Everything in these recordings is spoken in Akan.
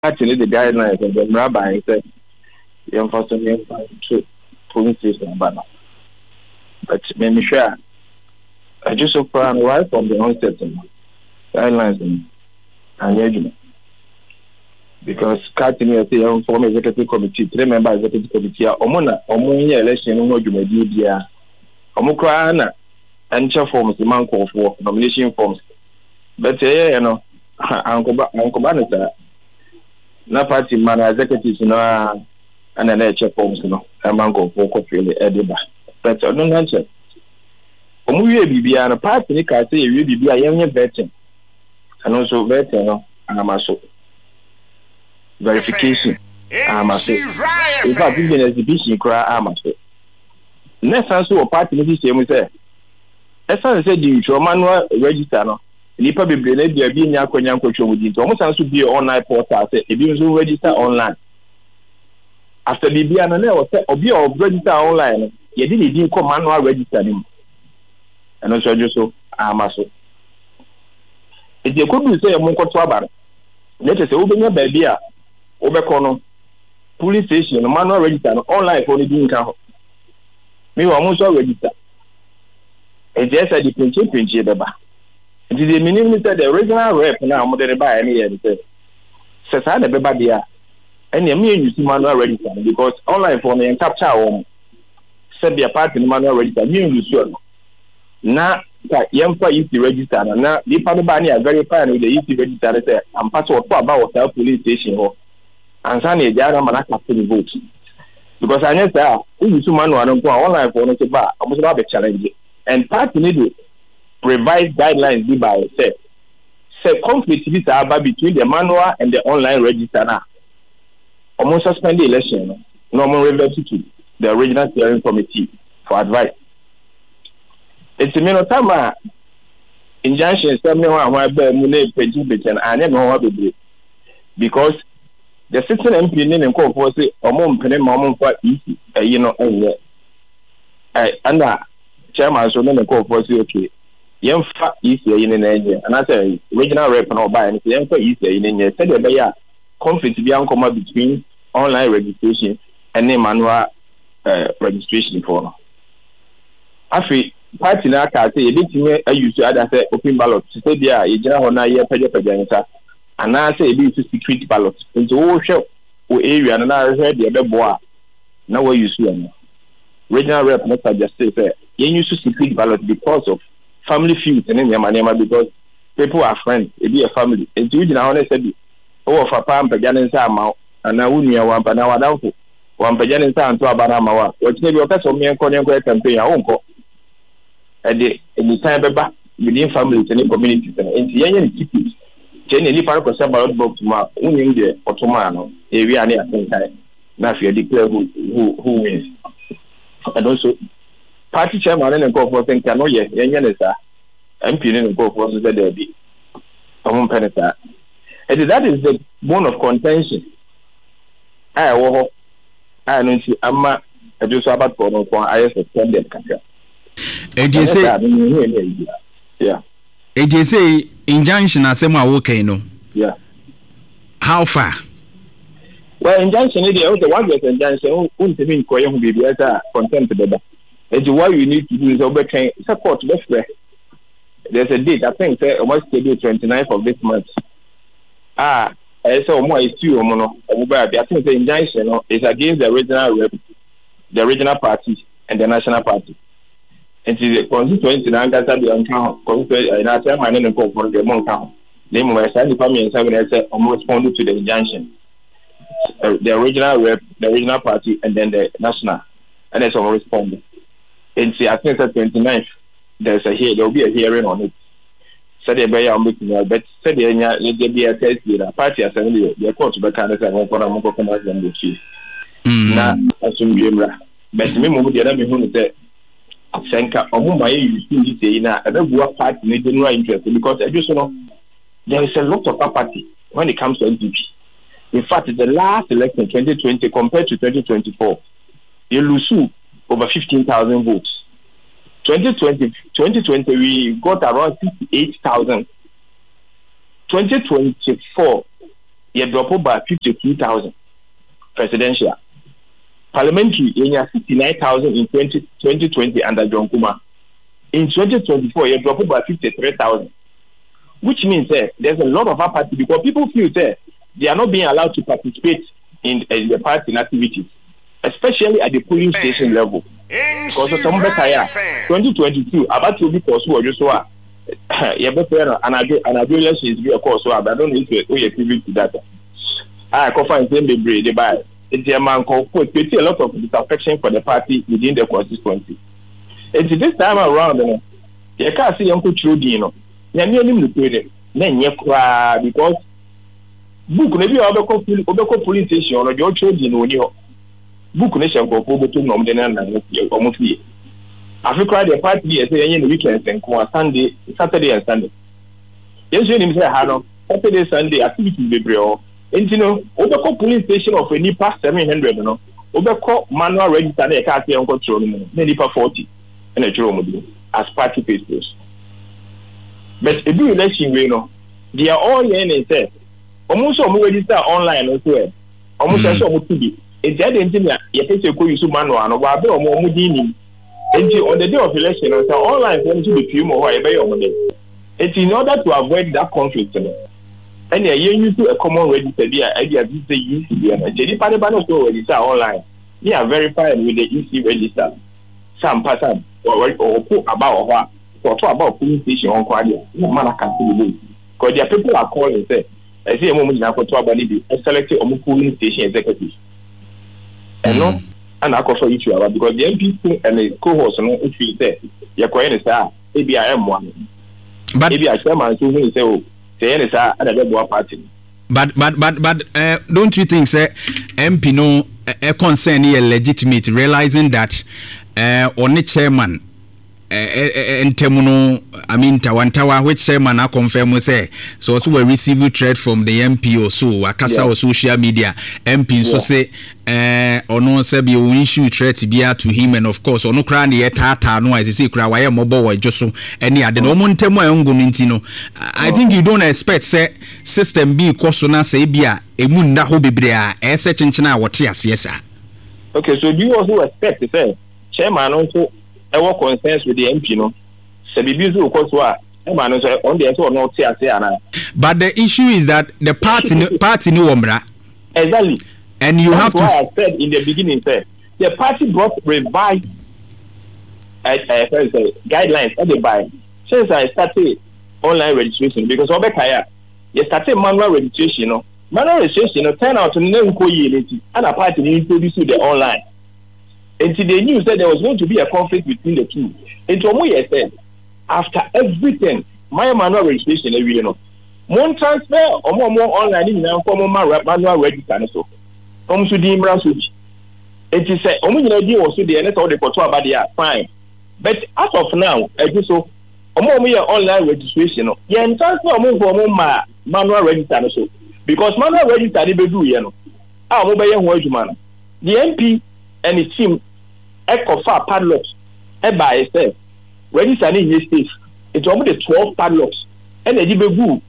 actually the guidelines and the rabbi said, young person to police station, but maybe sure. I just so far right from the onset guidelines and judgment. Because Catherine is the former executive committee, 3 member executive committee, Omona election, no Jumedia, Omukwana, and forms the man call for nomination forms. But you know, Uncle Banata, no party man executives, no, and an nature forms, no, a man call for Coffee, Ediba. But I don't answer. Omuye Bibia and a party, I say, you be a young veteran, and also veteran, and I'm also. Verification. If I do an exhibition, cry, I'm a say. Next answer, a party, this same say. As I said, you show manual register. Nipa be blended, there being a Konyan coach with it. Almost answer be online portal. If you register online after Bibiana, or be or register online, you didn't come manual registering. And also, just so I'm a so. If you could say a monk or let us open your baby. Obekono police station manual register online for the being count. Me almost register. And just a different championship. It is the minister, the original rep now, more than buy any and say, says I never bad there. And you mean you see manual register because online for me and capture home said the part in manual register, you sure. Now, young for easy register, and now the Panabani are very fine with the easy register. I'm password for about our police station. And Sunday, Jara Manaka to the vote. Because I know who you two man one online for no bar, almost about the challenge. And party need to revise guidelines by say conflict is between the manual and the online register now. Almost suspend the election, normal revert to the original steering committee for advice. It's a minute time injunction, someone who bear Mune Pejibit and I never want to do because the system MP name call for say among penny moment for easy, you know, and chairman so then call for say okay, young fat easy in India, and I say regional rep and all by and young for easy in India, said that they are conflict to be uncommon between online registration and the manual registration for. After party now can say a bit I used to add as open ballot to say there, a general na year pager. And I say it's a secret ballot. Into all show area and I heard the other boy. Now what you see regional rep not just say you use secret ballot because of family feuds and in your manema because people are friends, it be a family. And you know said oh for Pam Pagan Sama and I wouldn't hear one Panawa down to one Pagan Sam to Abanamawa, which maybe a person me and Korean campaign our own call. At the time back within families and communities and the keep it. Any part of the ballot box winning the Ottoman area near Saint now you declare who wins. And also party chairman and go for things cannot yet MP and go for the derby. And that is the bone of contention. I don't see Amma I just about for I suspended country. Yeah. AJ say injunction asema okay no. Yeah. How far? Well, injunction is the one that injunction won't mean koyem be as a contempt beba. And what you need to do is overtrain support the way. There's a date, I think almost scheduled 29th of this month. I saw more is two mono. I think the injunction is against the original party and the national party. And the constituency in Angasa account, constituency in our chairman and call for the monk count. Name where Sandy Family and 7 responded to the injunction. The original rep, the original party, and then the national. And that's all responded. And see, I think that 29th, there will be a hearing on it. Said they bear meeting, but said there be a test with a party assembly, the court to be kind of one for a month of the chief. Now, assume Gimra. But me move the other who said, Senka, Omuma, you say now, a very party needs no interest because I just know there is a lot of apathy when it comes to NDP. In fact, the last election, 2020, compared to 2024, you lose over 15,000 votes. 2020, we got around 68,000. 2024, you drop about 52,000 presidential. Parliamentary, you have 69,000 in 2020 under John Kuma. In 2024, you drop about 53,000. Which means there's a lot of apathy because people feel they are not being allowed to participate in the party activities, especially at the polling station level. Because some better 2022, about to be possible, just so you better and I do elections be a course, so I don't need to privy to that. I can find them they buy. It's a man called a lot of disaffection for the party within the constituency. It's this time around, you can't see Uncle Trudy, you nearly the because book maybe Obeko police station or your children when you book nation for to nom almost year. Africa the party is a weekend and Sunday, Saturday and Sunday. Yes, you say Hano, Saturday, Sunday activities be brio. And Obeko police station of a nipa 700, Obeko manual register they can't see Uncle Trudy, nipa 40 and a Jerome as party papers. But if you election, they are all in and say, almost register online as well. Almost as almost to be. It's the idea you take a use manual or more Mudini. And on the day of election, online going to be few more. It's in order to avoid that conflict. And you use a common register, the idea of the EC and the party register online. They are verified with the EC register. Some pattern or about what. Or talk about police station on Quadia, no man can see the because their people are calling say, I see a moment now for talk about it, a selected police station executive. And no, and I call for each other because the MP and the co-host no issue there, you're quite a star, maybe I am one. But maybe I chairman who say, oh, say any star and a rebel party. But don't you think, sir, MP no a concern here legitimate, realizing that on the chairman. Entemuno, I mean Tawantawa, which chairman I confirm say so also we receive threat from the MP or so Akasa or social media MP so say or no say be issue threat be to him and of course or no cry the tata no as say cry why mobile just so any other no montemo ngomintino. I think you don't expect say system be kosona say bia emunda ho bebrea e se chinchina wote asese. Okay, so do you also expect to say chairman also I work concerns with the MP, so be busy of course on the or not say. But the issue is that the party no umbra. Exactly. And you have to I said in the beginning, the party brought revised guidelines at the buy. Since I started online registration because Obekaya, you started manual registration, manual registration turn out to no year and a party introduced to the online. Until they knew that there was going to be a conflict between the two. And Tomoye said, after everything, my manual registration, one transfer or more online now, manual registration. So, to the Imran it is said, only also the NS or the Kotoa Badia, fine. But as of now, I do so, online registration, yeah, and transfer more manual registration. Because manual registration, they do, the MP and his team. Ecofa padlocks, by itself. Register in his state. It's almost 12 padlocks. And a debegu,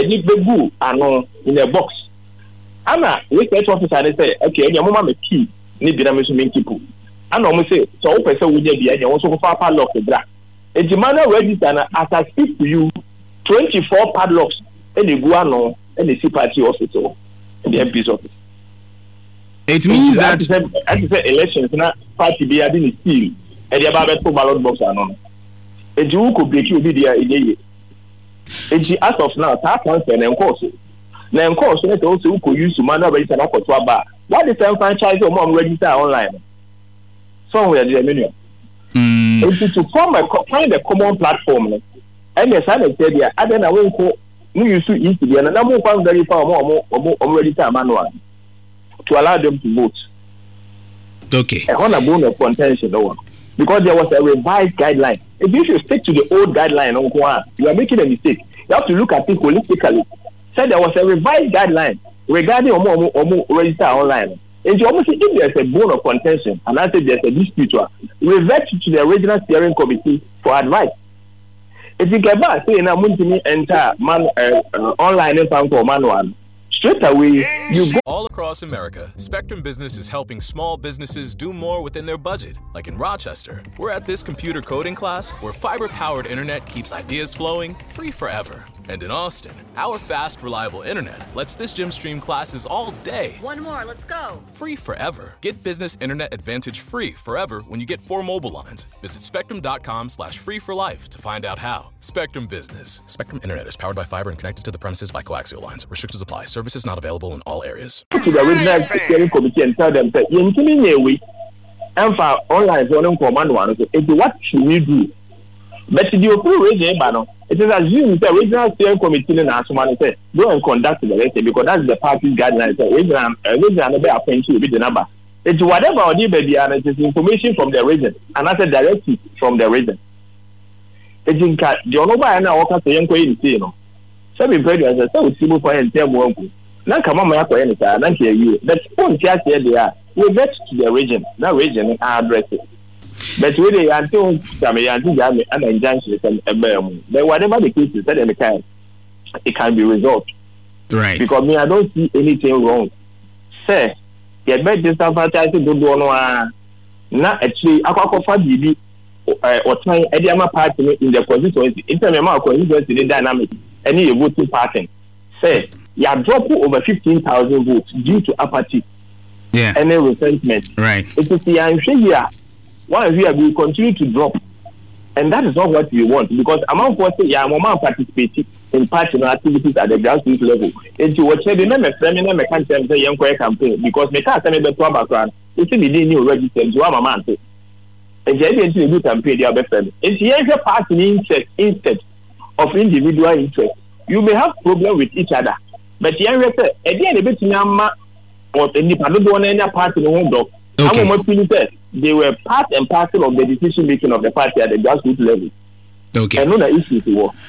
and in a box. Anna, research officer, and say, okay, your mama key, need the damage people. And almost say, so person will be and also for padlock the black. A demand register, as I speak to you, 24 padlocks, and the guano, and the C party officer, and the MP's office. It means that as you say elections na party be having still and the about ballot box anon. And you could break you be there in and as of now that answer and course. Now course let also could use to manual register na ko to aba. What is the franchise or mom register online? Somewhere the menu. To find a common platform and yes I said there I don't know no use to easy and na mo find very far more register manual. To allow them to vote. Okay. I want a bone of contention, because there was a revised guideline. If you should stick to the old guideline, you are making a mistake. You have to look at it holistically. So there was a revised guideline regarding Omo register online. And you almost if there's a bone of contention, and I say there's a dispute, revert to the original steering committee for advice. If you can say now, enter online and manual. straight away you go. All across America, Spectrum Business is helping small businesses do more within their budget. Like in Rochester, we're at this computer coding class where fiber-powered internet keeps ideas flowing free forever. And in Austin, our fast, reliable internet lets this gym stream classes all day. One more, let's go. Free forever. Get Business Internet Advantage free forever when you get 4 mobile lines. Visit spectrum.com/free for life to find out how. Spectrum Business. Spectrum Internet is powered by fiber and connected to the premises by coaxial lines. Restrictions apply. Services not available in all areas. To the original steering committee and tell them that you and for online zoning command one, what should we do? But the open region, it is assumed the regional steering committee in Asumani say go and conduct the election because that's the party's guidelines. Regional appointment will be the number. It's whatever or it is information from the region and that's a directive from the region. It's in the Onoba and I walk to young queen, so we pray as a so simple for and tell more. Now come on, my acquaintance, and I hear you. That's one just here they are. We get to the region, that region are addressing. But when they are told some and injunctions and but whatever the case is said it can be resolved. Right. Because I don't see anything wrong. Say, get better disadvantage to do no not actually Aquacofa DB or trying Ediama party in the constituency. In terms of constituency the dynamic, any voting pattern. Say, you are dropping over 15,000 votes due to apathy. Yeah. Any resentment. Right. It is the here. One here will continue to drop, and that is not what we want because among us, participating in party activities at the grassroots level. And to watch the name of feminine young campaign because me can't say the background. It's in the new register. You are my man. And the do campaign they are best friends. It's the party instead of individual interest. You may have problem with each other, but the young say again a bit nyama or any party no home dog. Okay. They were part and parcel of the decision making of the party at the grassroots level. Okay. And not the issue to work.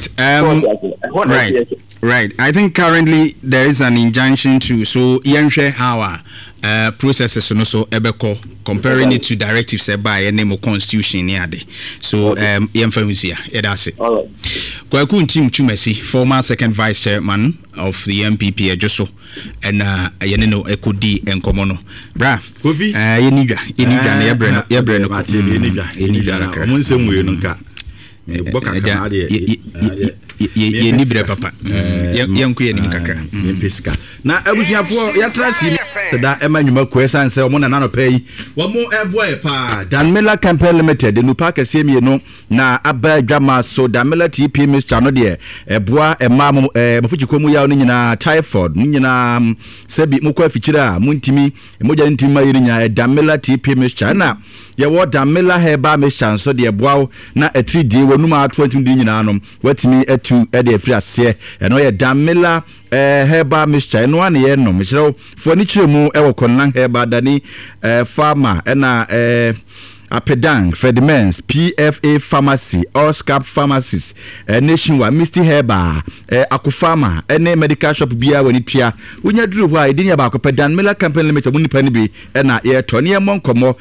Right. I think currently there is an injunction to so Yanshe how processes so ebeko comparing it to directives by a name of constitution neade. So Yemfamusia, that's it. All right. Kwaku Tim Chumesi, former second vice chairman of the MPP Ajoso. And yenino ekudi enkomono bra Kofi yenidwa yebreno omunsem we no nka me boka kana de yenibre papa yenku yenim kakra pesika na abusuafo yatrasi da emanyuma kwesa nse omo na nano pay wo mo eboy pa Danmela Campaign Limited no park asemie no na aba dwama so Danmela TP Mr no de eboa emam mafuchikomu ya no nyina typhoid no nyina sebi mukwa fichira muntimi emoja ntimi mayiri nya Danmela TP Mr na ye wo Danmela Herbal Mr so de eboa na 3D wonuma atwantim di nyina no watimi atu e de afiri ase eno ye Danmela Herbal Mr eno ane ye no mechiro fo ni chiremu e wo Konlan Herbal dani farmer na Apedang, Fedimens, PFA Pharmacy, Allscap Pharmacies, Nationwide, Misty Herbal, Akufama, any medical shop beer when it pia. When you drew why didn't about Danmela Campaign Limited, Muni Penny, and a Tony Moncomo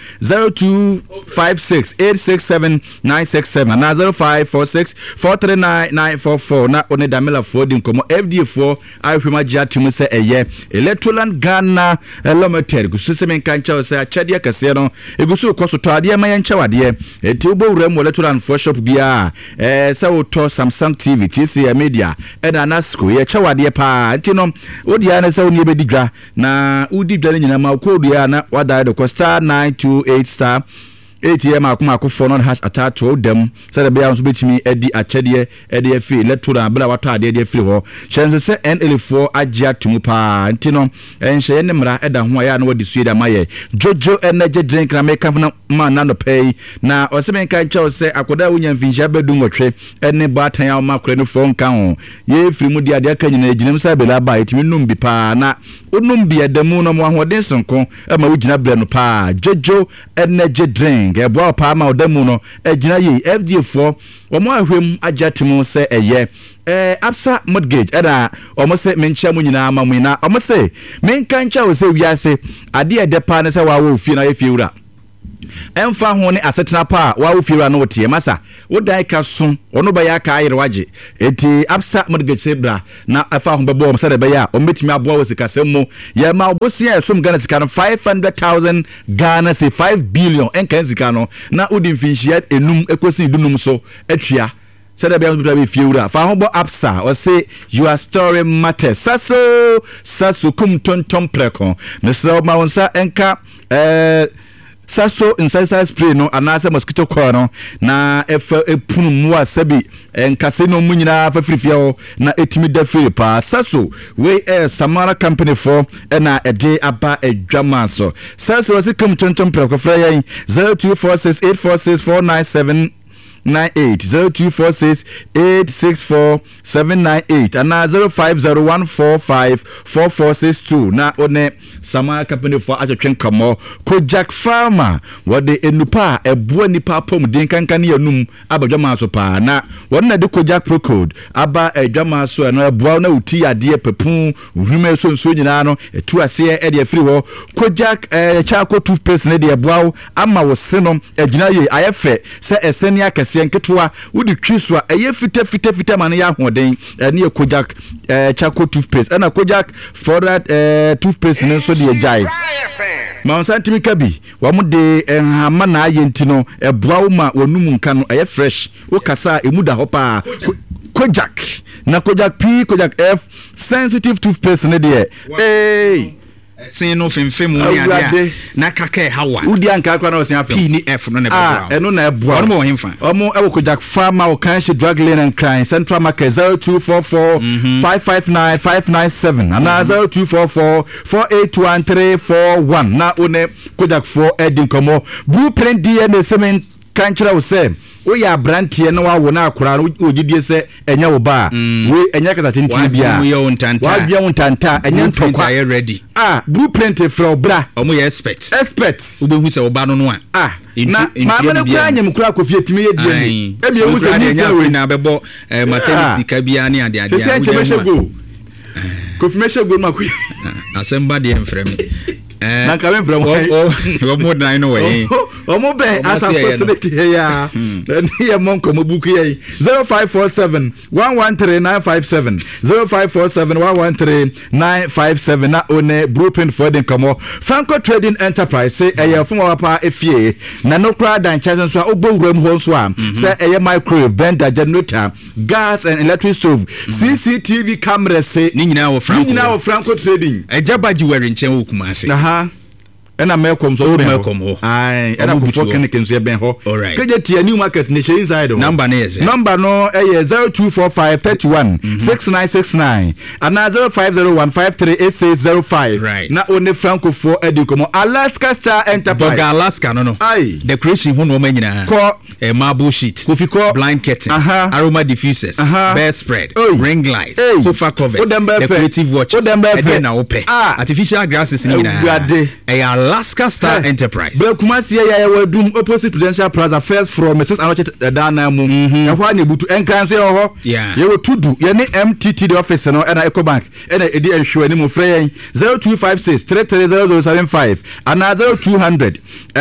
0256867967, and 0546439944, not only Danmela Fording Como FD4, I remember to say a year, Electroland Ghana, Limited, Gususemen Cancha, say a Chadia Casero, Egusu Cosotadia. Mayanchawade etubo urem electoral for shop bia so to Samsung TV TC media and anasco ye chawade pa ntino odia na sa oni bedigwa na udi dwa nyina ma ko odia na wada de star 928 star ATM akoma no hash atato dem say be am so betimi edi achede edi afi electoral bla wato ade edi afi ho shenso se NL4 agya tumu pa ntino enhye ne mra eda ho ya na wadi sueda maye jojo energy drink na make na man na no pay na oseben kan cha se akoda wonya mfinja bedum wotwe ene batan ya makore no fon kan ho ye firi mu di ade aka nyina eginam sa bela ba etimi num bi pa na onum bi adamu no mo ahoden sonko e ma wogina bre no pa jojo energy drink ebo pa ma odamu no agina ye FD4 omo ahwem agyatemu se eye Absa mortgage era omo se mencha mu nyina ma mu na omo se menka ncha wo se wiase ade ede pa ne se wa wo fie na ye fie wura ɛmfa ho ne asetena pa wa wo fiera no wote masa wo dan ka so ono ba ya ka ayere waje eti absa mortgage bra na afa ho bebo om sɛ be ya o metimi aboa wo sika sɛm ya ma obosia esom Ghana sika no 500,000 Ghana say 5 billion enkan sika no na odi mfinhia enum ekosi dunum so atwia said be be fiura fa ho bo absa o say your story matters saso kum tonton preko mr ma wonsa enka saso inside spray no anase mosquito coil no na efa epunu mu asabi enkase no mu nyina fa firifia ho na etimi da firi pa saso we Samara company for na ede aba adwama so saso was kum tonton preko fra yen 0246846497 0246864798 and 0501454462 na one Samara company for atwetwen kamo Kojak Farmer what the enupa eboa nipa pom den kankan yanum abadwama so pa na won na de Kojak Pro Code aba adwama so na eboa na uti ade pepun hwuma so nso nyina no etu ase e de free ho Kojak charcoal toothpaste na de eboa ama wo se no agina ye ayefe se esenia nketwa wudi twiswa eye fita man ya hoden ne Kojak charcoal toothpaste na Kojak for toothpaste ne so de jai ma santimi kabi wa mu de hama na ayenti no eboa ma wonum nka no eye fresh wo kasa emuda hopa Kojak na Kojak P Kojak F sensitive toothpaste ne de sin no femfem mu ya na kaka hawa udi anka akwa na osin afem P ni F no na bra eno na eboa omo hemfa omo ewo Kojak Farmer o kan she drug lane and crime Central Market 0244559597 and 0244481341 na one Kojak 4 edin komo blueprint DNA semen kanchira wo se wo ya brantie na wa wo na akora ogidie se enya wo ba we enya kasa tintin bia wa bia wontanta enya ntokwa ready blueprint from bra omo ye expert wo hu se wo ba no no na ma na kura nyem kura kofie timi ye die e bia hu se ni se we na bebo maternity ka bia ne ade ade se enche go kofi meshe go ma ku asemba de enfrem na ka ben from wo mo dan no we omo be asa facility here ni ya monko mo buku ye 0547113957 0547113957 na one blueprint for den komo Franco Trading Enterprise say eye fun wa pa efie na no kra dan charge so obowuram ho so am say eye microwave blender generator gas and electric stove CCTV cameras say ni nyina wo Franco Trading ejabaji were nchen wo kumase ena mekom so mekom ho ena ko clinic nso ben ho keje tie new market ne she inside ho number no 0245316969 and 0501538605 na one Franco for edikomo Alaska Star Enterprise Alaska no the creation ho no manyina ko marble sheet blind curtain aroma diffusers bed spread ring lights sofa covers decorative watches and na open artificial grasses ni na Alaska Star Enterprise. Kumasi ya wadum opposite Prudential Plaza first from Mrs. Anoche Dana mu. Ehwa ne butu enkan se ho. Ye wo tudu ye ne MTT the office no na Ecobank na edi ehwe ni mu frɛ 0256330075 ana 0200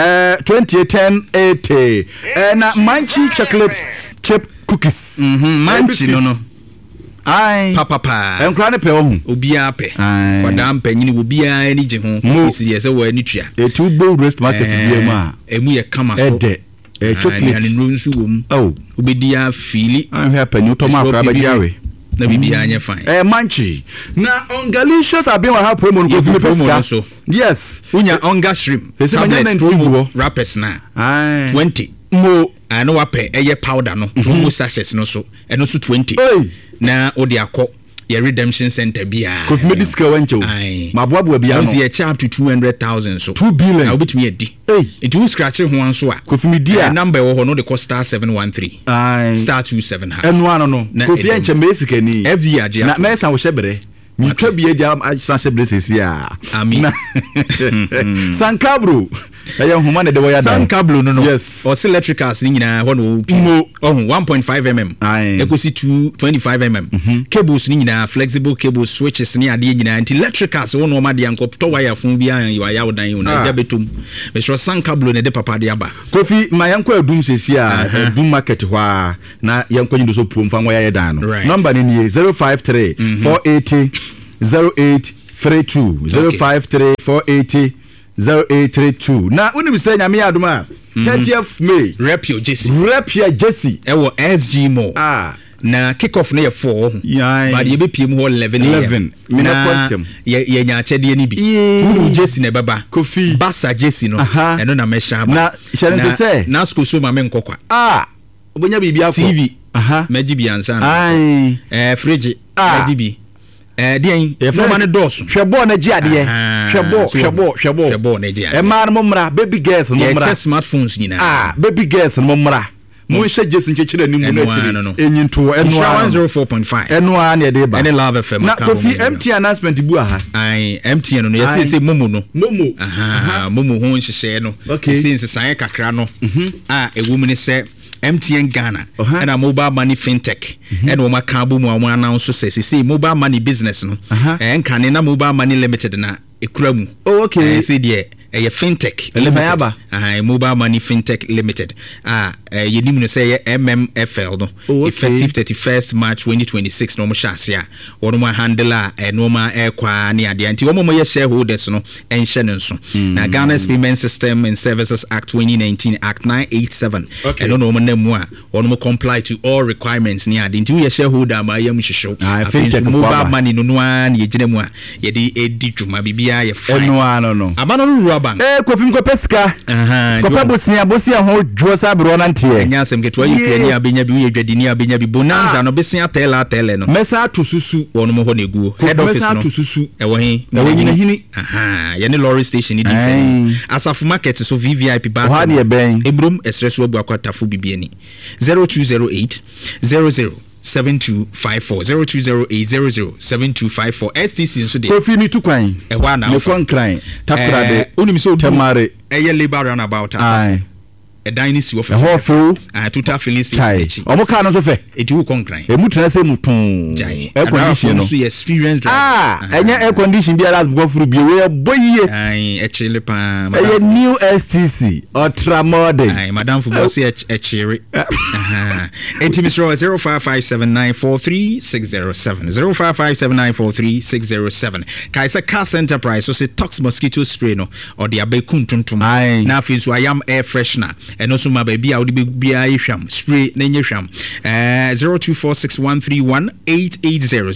281080 na Manchi chocolate chip cookies. Manchi no papa enkra ne pe ohun obia pe wadam panyini obia ni je ho isi ye se wo ani tua etu bo rest market bia ma emu ye kama so chocolate ani no nsu wom obedia fili ahwe panyu to ma akra ba diawe na bibia anya fine Manchi na ongalicious abin wa ha promo ko fi promo so yes unya onga shrimp promo wrappers na 20 mo ano wape eye powder no promo sachets no so eno so 20 na odi akọ your redemption center bia kofi medical wancho maboabo bia no ye charge to 200,000 so 2 billion na obetumi edi it will scratch ho anso a kofi media number wo ho no de cost star 713 star 27 ha enu ano no kofi enche mesika ni every year na mesa wo hyebere mitwa bia dia san hyebere sesi a amen sankabro aya homa ne de wo ya dan sankablo no yes o electricals ni nyina ho no 1.5 mm ekosi 25 mm cables ni nyina flexible cables switches ni ade nyina anti electricals wo no ma de ankopto wire fun bia ya wodan wo na ja betom me so san cable ne de papa de aba Kofi ma yanko adum sesi a adum market ho a na yanko nyi do so puom fa nwa ya dan no number ni 053 480 0832 053 480 0832 na unim say nyame adum a 30th May Rapio Jesse ewo SG Mo na kick off na ye 4 but ye be pm ho 11 me na quantum ye nya chede ni bi uru Jesse na baba Kofi Basa Jesse no eno na mesha ba na share say na school so ma me nkokwa obonya bibia TV meji bi ansa fridge meji bi dien forma ne dos hwebo na gi ade hwebo na gi ade ma no mra baby girls no mra smartphones nyina baby girls no mra mo hye Jesse nchechire ni mu na tiri enyinto eno 104.5 eno a na de ba ene Love FM na Kofi MT announcement bu aha MT no ye say momo momo ho nhyehyɛ no since san kakra no ewu mu ne sɛ MTN Ghana and a mobile money fintech and Oma Kabu mo announce say mobile money business no and can na mobile money limited na ekramu say there a fintech mobile money fintech limited yenim no say MMFL no effective 31st March 2026 no mo shasia ono mo handler no ma ekwa ne ade anti wo mo ye shareholders no enhye ne nso na Ghana's Payment System and Services Act 2019 Act 987 and no mo na mu a ono mo comply to all requirements ne ade anti wo ye shareholder ma yam hwehwew fintech mobile money no an ye gina mu a ye de edi dwuma bibia ye fine no abano no bank Kofi mko peska kopa bosia ho dwo sabro na ntie nya asem keto ayi piani abenya bi uyedwadi abenya bi bonanza no besia tele no mesa to susu wono mo ho na guo head office no mesa to susu ewo hin nyina hini ye ne lorry station ni different Asafo market so VVIP bus ha ne ben ebrom esreso abu akwatafo bibiani 0208 00 7254 0208007254 STC nso de Kofi ni tukwan ehwa na fon kran takrade onim so temare eye labor run about as ɛdan ni si wɔ fɛ hɔfo total filling station ɔmo kaa no so fɛ eti wo konkran emu tena sɛ mu ton air condition no so yɛ experience driver ɛnya air condition bi ala go furu bi we boyie ɛkyele pa ɛyɛ new STC ultra modern madam football say ɛkyere enti Mr. 0557943607 0557943607 kaisa Cast Enterprise so say Tox mosquito spray no or the abekun tuntum na afi so ayam air freshener and also my baby out the bia sham spray nenye sham 0246131880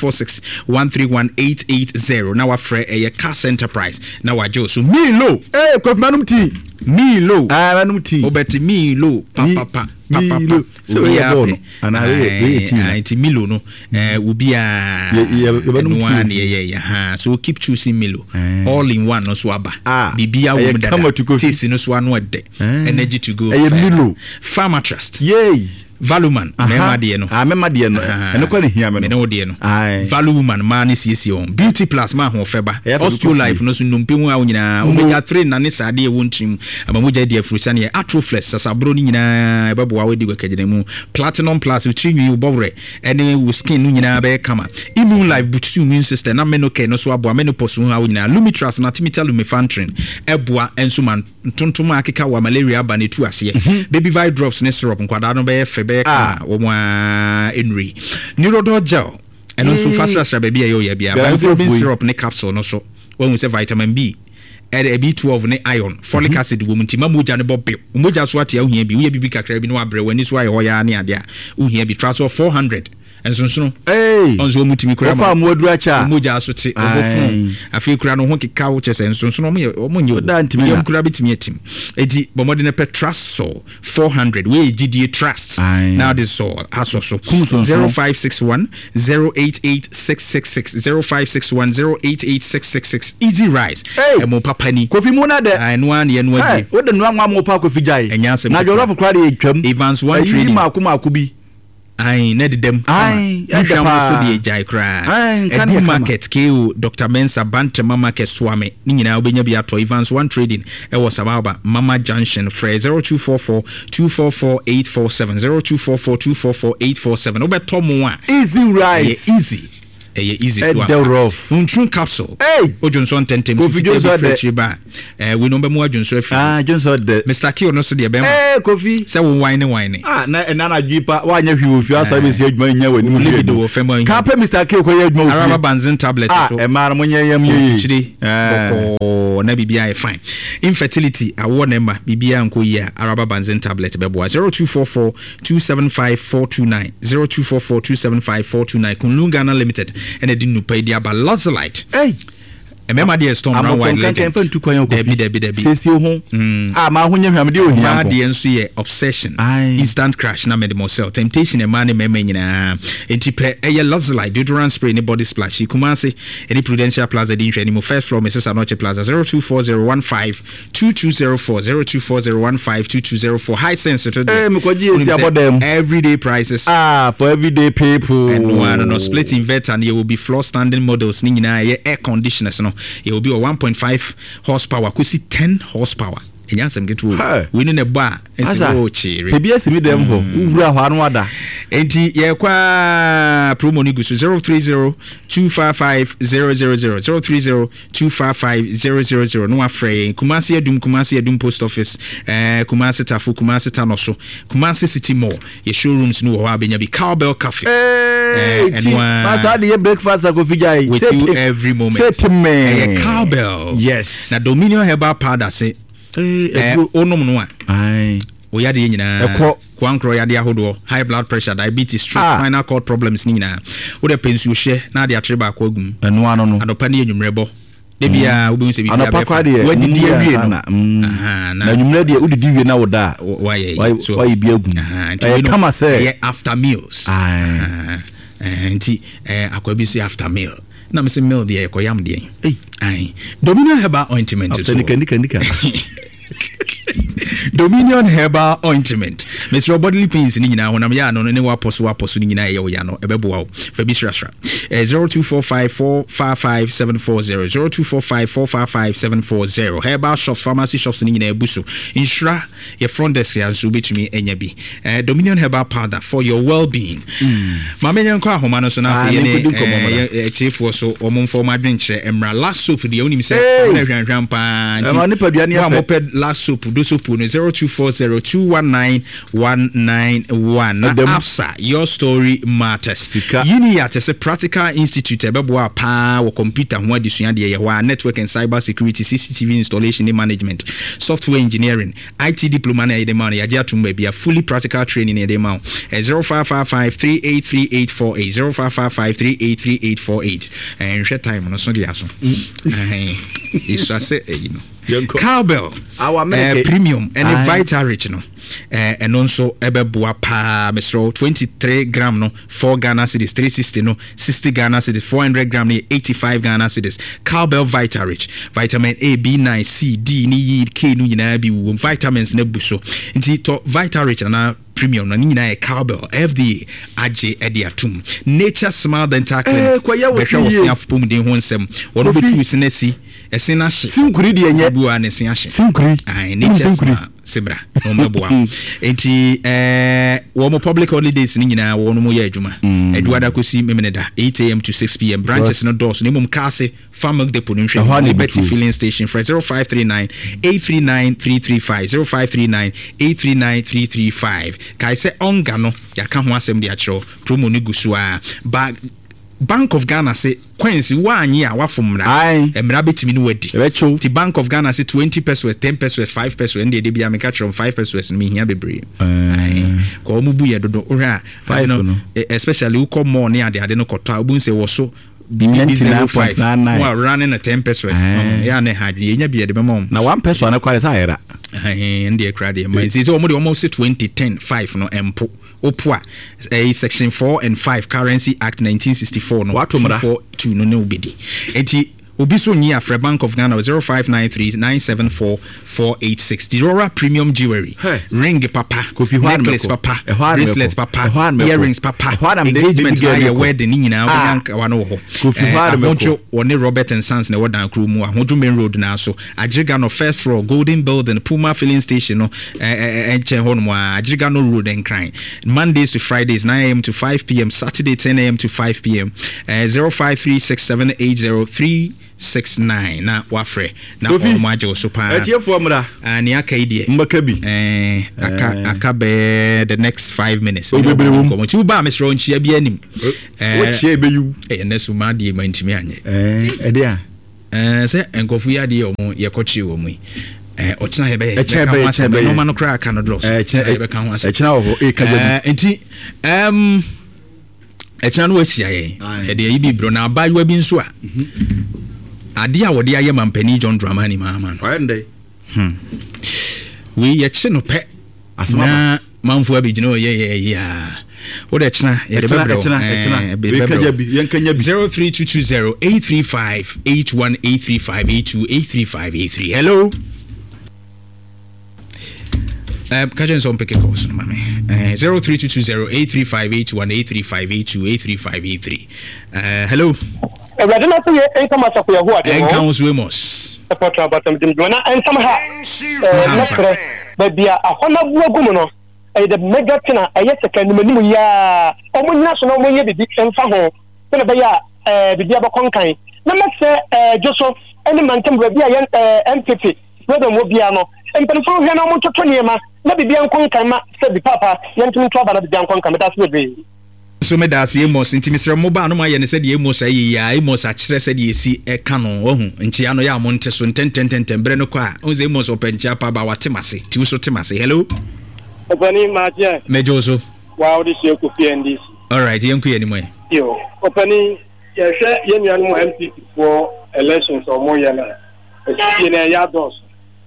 0246131880 now afre a Cast Enterprise now I just so Milo Kofi manum tea Milo manum tea obeti Milo papa so yeah and I Milo no will be a so keep choosing Milo all in one no swaba bibia wo come to go taste no so anu ade energy to go Milo Farmer Trust yay Valuman mema de no mema de no eno kwa ne hia me no de no Valuman man is on Beauty Plus ma ho feba Osteo Life no so numpe mu a nyina omega 3 na ne sade e wontrim amamoja de afrusa ne Atroflex sasabro ni nyina ebebo wa wedi gwekagene mu Platinum Plus utrinwi ubowre ene wo skin no nyina be kama Immune Life boost immune system na menoke no so abo menopause ho a nyina Lumitras na Timital Lumefantrin eboa enso man tontom akeka wa malaria ba ne tu ase baby vi drops ne syrup nkwada no be febe wo mo enri Neurodol gel eno so fast baby ayo ya bia ba syrup ne capsule no so wo say vitamin B B12 ne iron folic acid wo muntima moja ne bobe moja so atia ohia bi wo bibi kakra bi no abre wani so ayo ya ne ade a ohia bi transfer 400 ensonso onzo mutimi kura fa modu acha moja so te obofun afi kura no ho keka wo chese ensonso no mo nye yem kura bitimi atim edi bomode ne petraso 400 we GDA trust now this all aso so 0561 088666 0561 088666 easy rise e mo papa ni Kofi mu na de no an ye no adi wo de no anwa mo pa Kofi jai na jollof kura de twam Evans one trading maku bi ai na dedem ai nhwam so de jai kra edu market KO Dr Mensa Bantama market swame ni nyina obenya bi ato Evans One Trading e was Sababa Mama Junction free 0244 244 847 0244 244 847 obeto mo a easy rice easy easy to rough untrun capsule ojonso tentem Kofi ba we no be mo ajonso afi Johnson de Mr Kill no so de be Kofi say wo wine na na dwipa wa nya hwi ofi asa be si adwuma nya wani libi do wo fem ka pe Mr Kill ko ya adwuma ofi araba banzin tablet so e mara mo nya yam ye chiri na bibia e fine infertility awo number bibia nko yi araba banzin tablet be bo 0244 275 429 0244 275 429 Kunlungana Limited and a didn't pay the Lazolite. Hey, remember the storm round wide legend. Debbie. Says you home. My when you have the obsession, instant crash, na medimosel, temptation, a man, memina, and tipe a Lazolite, deodorant spray, any body splash. Kumasi, any Prudential Plaza, the anymore first floor, Mrs. Anoche Plaza, 024015 2204 024015 2204. High sensitive. Everyday prices. For everyday people. And no split inverter, and you will be floor standing models, nina, air conditioners, no. It will be a 1.5 horsepower. Could see 10 horsepower. And yes, I'm getting winning a bar. It's a cheery. PBS me them for Uruada. And ye qua promo nigus 030 255 000 030 255 000. No afraid. Kumasi Adum Post Office, Kumasi Tafu, Kumasi Tanoso, Kumasi City Mall. Your showrooms no Wabenya be Cowbell Cafe. And breakfast with you every moment. Say to me, Cowbell. Yes. Na Dominion Herbal Powder say. Onom no a we ya de nyina kwankro ya de ahodo high blood pressure diabetes stroke spinal cord problems ni nyina wo de pensu hye na de atreba akwa gum eno ano no adopa ne enyumrebo de bia wo be se bia we didi awie no na enyumre de udidi wie na wo da why bia gum kama say after meals anti akwa bi say after meal na me say meal de ekoyam de Dominion Herbal Ointment after nika Dominion Herbal Ointment. Mr. Bodily pains ni nyina honam ya no ne waposo ni nyina ye wo ya no ebeboa wo fa bi srasra 0245455740 0245455740 Herbal shops pharmacy shops ni nyina ebuso insura your front desk ya so betumi enya bi Dominion Herbal powder for your well-being mamenya nko ahoma no so na fe ne chiefo so omomfo madwenkyere emra last soap de onim se na hwanhwan pa ni paduane ya last soap do soap no 0240219191 Absa your story matters yini ya tese practical institute ebeboa pa wo computer ho adesua de ye ho network and cyber security CCTV installation and management software engineering IT diploma na de man ya dia tumba bia fully practical training na de man 0555383848 0555383848 and share time no so dia so isa se you know Cowbell our premium and Vital Rich no and also ebeboa pa mesro 23 gram no 4 Ghana cedis 360 no 60 Ghana cedis 400 gram no 85 Ghana cedis Cowbell Vital Rich vitamin A B9 C D ni yi K no nyina bi wo vitamins na buso nti to Vital Rich na premium na nyina e Cowbell FDA age ediatum Nature Smile Dental Clinic kwaya wo si afpom den ho nsem wono betu sinasi esina hye sinkuri de enye bua na esin hye sinkuri Nature Smile sebra no meboa enti wo mo public holidays ni nyina wo no mo ya adwuma eduada kosi memeneda 8 am to 6 pm branches no doors no mum kase farm depot no hwe Liberty filling station for 0539 839 335 0539 839 335 kai se onga no ya ka ho asem de a kiro promo ni gusu a Bank of Ghana say Quincy one year wafum na emra betimi no wadi ti Bank of Ghana say 20 pesos 10 pesos 5 pesos and dey bia me catch from 5 pesos me hia bebre ko mu bu ye dodo ora 5 no especially who come more near the no kota obu say wo so BB05 well running a 10 pesos ya ne hadwe nya bia de bemom na 1 peso na kwale sa era and dey crowd me say almost 2010 5 no empo Opwa section 4 and 5 Currency Act 1964 no 4 to no obedi enti obi so nyi afre Bank of Ghana 0593974486 Dirora Premium Jewelry ring papa necklace papa bracelet papa earrings papa engagement high wedding ni nyina wanka wana wo ho Amojo woni Robert and Sons na wodan kru mu Amojo main road na so Ajiriga no first floor Golden Building Puma filling station no enche ho no Ajiriga no road and crime Mondays to Fridays 9 a.m. to 5 p.m. Saturday 10 a.m. to 5 p.m. 0536780369 na wafre na omaje so pa etiefo mra ani aka idie mbaka bi aka be the next 5 minutes komo ti ba mesro nchia bi anim wochie be yu nesu ma die mantimi anye ede a se enkofu ya die omo ye kochi omo ochina hebe no man kra aka no dross hebe kan ho ase echina ho ekaja enti echina no achia ye e de ibi bro na abayiwa bi nso a ade a wode aye mampani John Dramani mama no ndey we ye che no pe asma manfo abigina o ye ya wo de chena ye de bebro yenkanya bi 0322083581835828358 hello kajen so mpeke calls no mame 0322083581835828358 hello Everything I say, I come as a player who are the Council Wemos. A portrait about them, and somehow, but be a honorable woman. The mega tenor, a yes, a can ya, or national money, the big and faho, then a baya, the Diabo Conkai. No matter, Joseph, any man can be a young MPP, whether Mobiano, and Penfold Hano to Tonyama, maybe the Uncle Kama, said the Papa, young to trouble at the Uncle Kama, that's the way. So me das Emos nti Mr. Moba no ma ye ne se de Emos ayi ya Emos a kire se de esi e ka no ohu nti ano ya monte so ntentententen bre no kwa onze Emos opencha pa ba watemase ti wo so temase hello Opani Maje Mejoso wow this year ku PND all right yenku ye ni mo yo Opani ye hwe ye nuanu mo MPP for elections o mo ye na e na ya dos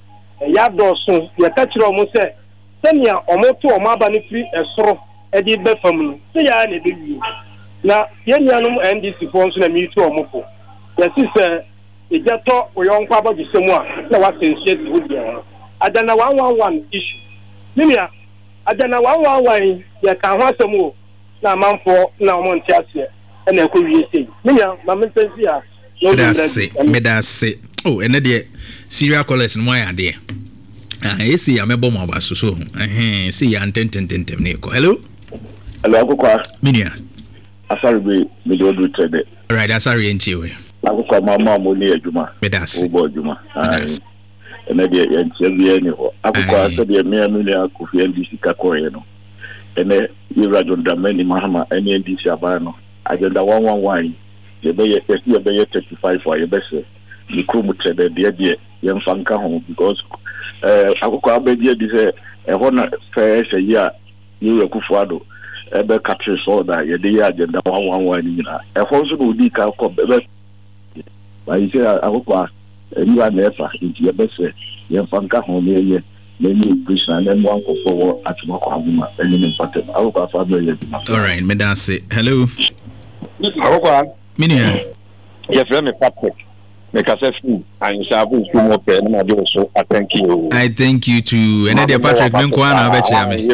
ye ka kire o mo se senia o mo to o ma ba ni free esoro edi be fam se ya na be wi na ye nuanu NDC for nso na mi tu o mo fo ye si se e jato o yo nkwa ba gisemu a na wa sensie ti wo dia adana 111 issue nimia adana 111 ye ka ho asemu na manfo na o mo ntiase na e ko wie sei nimia ma mentensi a medase oh ene de serial callers no ya de esi ya mebo mo abaso so si ya ntentententem ne ko hello akukwa minia asari be me do do trade right asari enti we akukwa mama mo ni adwuma medase obo adwuma ene de enti bia ni ho akukwa so de me ni akufi NDC ka koye no ene ira John Dramani Mahama ene NDC aba no agenda 111 ye be 35 for ye be se ni krum trade de ye mfanka ho because akukwa abedi di se e ho na fe se ya you Kufuado ebe capture so that ye dey agenda 111 ni na e ho so no di ka ko be ba ise akukwa ni wa nefa nti ye be se ye fanka ho ne ye ni Krishna na mo anko for atumako aguma eni ni patem akukwa fa be ye di all right me dan say hello akukwa minia ye frame me Patrick me ka se fu an shabu fu mo pe na de so thank you I thank you too and there Patrick men ko na be chia me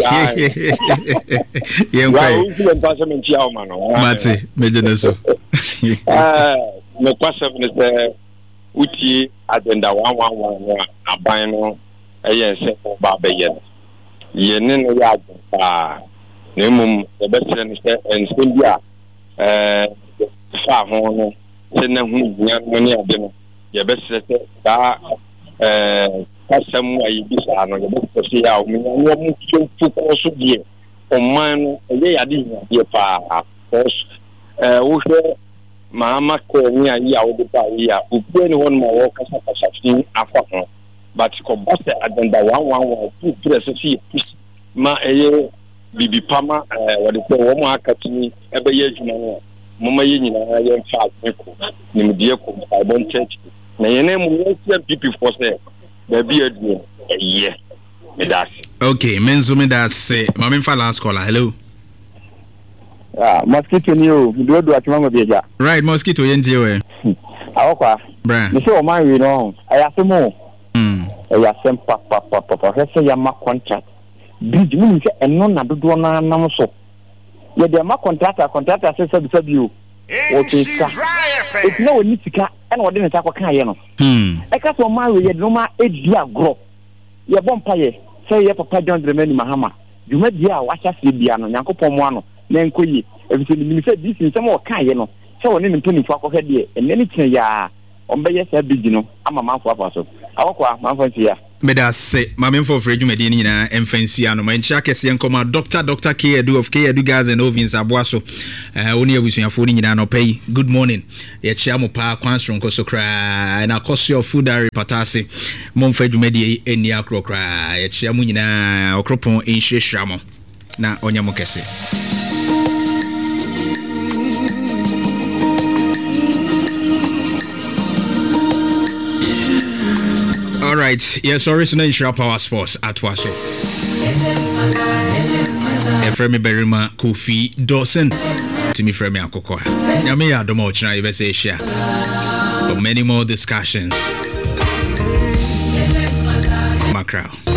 ye nkwai mate me jene so me kwasem ne se uti agenda 111 aban no eye se ba be ye ne no ya agenda na mum e be sere ne se ensembia fa ho no se na hu nya no ne ade no ye be sere se da kasam ayi bisa no ye be se ya o me no mu fu ko so die o man no ye ya di ye pa wo hwe mama ko ni ayi a wo de pa yi a obi ni won ma wo kasa fi afa ho but ko boss agenda 111 press fi ma eye bibi pama wo de ko wo mo akati ebe ye adwuma no mama ye nyina ye mfa ko ni mdie ko I don't church na ye na mu ye people for say ba bi adu eye me das okay menzo me das mama mfa last caller hello mosquito ni o do atuma mo bieja right mosquito yentie we Awokwa. Bra. Me say o man we no. Ayasemo. Ayasem papa. Hese ya ma contract. Bridge mu say eno na dodo na nam so. Ye de ma contractor say bi o. O tika. It no ni tika and wo de ne ta kwa kan ye no. E ka so man we ye no ma edi agro. Ye bompa ye. Say ye papa John Dramani Mahama. Duma dia a wacha se bia no Nyankopon mu ano na enkoyi. Ebise ni say this nsem wo kan ye no. Say wo ne mpani fo akọ hede e ne kire ya. Ombeye say bridge no ama manfo afa so. Awokwa manfo ntia. Meda se mamemfo for adwumadi ni nyina emfansi ano manchia kese nkoma Dr. K Edu of K Edu Gas and Ovins aboaso oni abusuafo ni nyina no pay good morning ye chia mo pa kwansro nkoso kra na koso of food are patase momfa adwumadi eni akrokra ye chia mo nyina okropon enhwehwra mo na onya mo kese. All right, yes, sorry, so no Power Sports at Waso. Efremi Berima Kofi Dawson. Timi Fremi Akoko. Yami Adomo China USA share. For many more discussions. Macro.